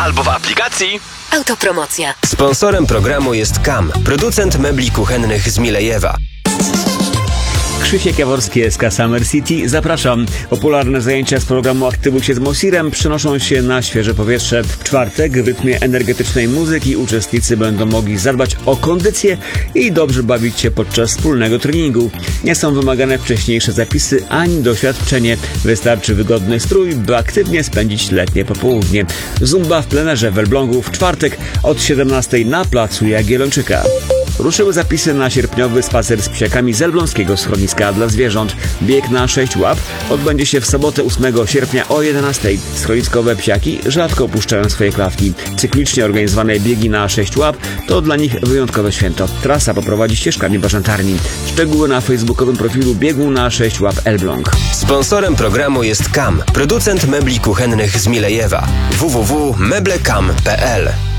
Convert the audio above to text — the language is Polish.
albo w aplikacji. Autopromocja. Sponsorem programu jest KAM, producent mebli kuchennych z Milejewa. Krzysiek Jaworski, SK Summer City. Zapraszam. Popularne zajęcia z programu Aktywuj się z Mosirem przenoszą się na świeże powietrze. W czwartek w rytmie energetycznej muzyki uczestnicy będą mogli zadbać o kondycję i dobrze bawić się podczas wspólnego treningu. Nie są wymagane wcześniejsze zapisy ani doświadczenie. Wystarczy wygodny strój, by aktywnie spędzić letnie popołudnie. Zumba w plenerze w Elblągu w czwartek od 17 na placu Jagiellończyka. Ruszyły zapisy na sierpniowy spacer z psiakami z elbląskiego schroniska dla zwierząt. Bieg na 6 łap odbędzie się w sobotę 8 sierpnia o 11. Schroniskowe psiaki rzadko opuszczają swoje klawki. Cyklicznie organizowane biegi na 6 łap to dla nich wyjątkowe święto. Trasa poprowadzi ścieżkami bażantarni. Szczegóły na facebookowym profilu Biegu na 6 łap Elbląg. Sponsorem programu jest KAM, producent mebli kuchennych z Milejewa. www.meblekam.pl